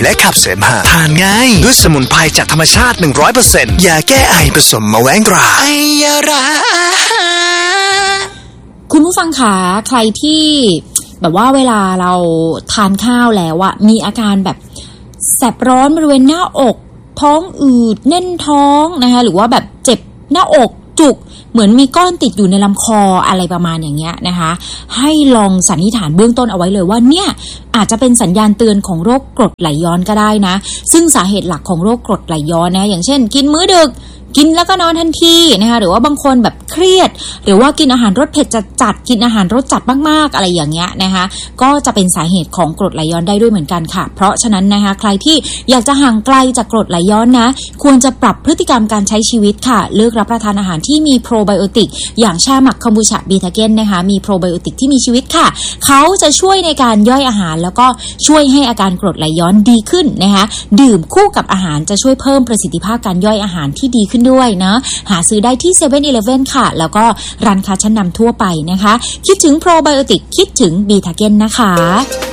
และขับเสมหะทานง่ายด้วยสมุนไพรจากธรรมชาติ 100% ยาแก้ไอผสมมะแว้งตราไอยาราคุณผู้ฟังขาใครที่แบบว่าเวลาเราทานข้าวแล้วอะมีอาการแบบแสบร้อนบริเวณหน้าอกท้องอืดแน่นท้องนะคะหรือว่าแบบเจ็บหน้าอกจุกเหมือนมีก้อนติดอยู่ในลำคออะไรประมาณอย่างเงี้ยนะคะให้ลองสันนิษฐานเบื้องต้นเอาไว้เลยว่าเนี่ยอาจจะเป็นสัญญาณเตือนของโรคกรดไหลย้อนก็ได้นะซึ่งสาเหตุหลักของโรคกรดไหลย้อนนะอย่างเช่นกินมื้อดึกกินแล้วก็นอนทันทีนะคะหรือว่าบางคนแบบเครียดหรือว่ากินอาหารรสเผ็ดจัดกินอาหารรสจัดมากๆอะไรอย่างเงี้ยนะคะก็จะเป็นสาเหตุของกรดไหลย้อนได้ด้วยเหมือนกันค่ะเพราะฉะนั้นนะคะใครที่อยากจะห่างไกลจากกรดไหลย้อนนะควรจะปรับพฤติกรรมการใช้ชีวิตค่ะเลือกรับประทานอาหารที่มีโปรไบโอติกอย่างชาหมักคอมบูชาบีทาเกนนะคะมีโปรไบโอติกที่มีชีวิตค่ะเขาจะช่วยในการย่อยอาหารแล้วก็ช่วยให้อาการกรดไหลย้อนดีขึ้นนะคะดื่มคู่กับอาหารจะช่วยเพิ่มประสิทธิภาพการย่อยอาหารที่ดีขึ้นด้วยนะหาซื้อได้ที่ 7-Eleven ค่ะแล้วก็ร้านค้าชั้นนำทั่วไปนะคะคิดถึงโปรไบโอติกคิดถึงบีทาเกนนะคะ